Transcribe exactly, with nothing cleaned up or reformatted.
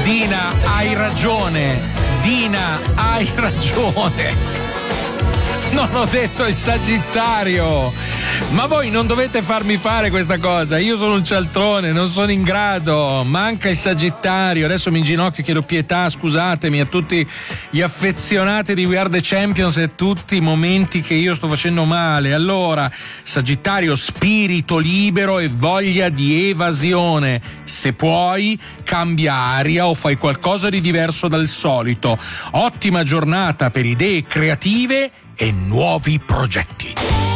Dina, hai ragione. Dina, hai ragione. Non ho detto il Sagittario. Ma voi non dovete farmi fare questa cosa. Io sono un cialtrone, non sono in grado. Manca il Sagittario. Adesso mi inginocchio e chiedo pietà, scusatemi, a tutti gli affezionati di We Are The Champions e a tutti i momenti che io sto facendo male. Allora, Sagittario, spirito libero e voglia di evasione. Se puoi, cambia aria o fai qualcosa di diverso dal solito. Ottima giornata per idee creative e nuovi progetti.